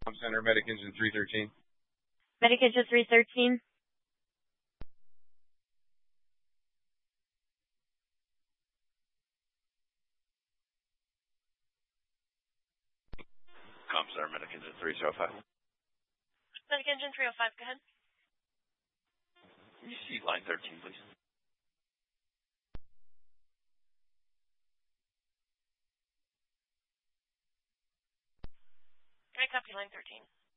Center, Medic Engine 313. Medic Engine 313. Com Center, Medic Engine 305. Medic Engine 305, go ahead. Can you see line 13, please? Can I copy line 13?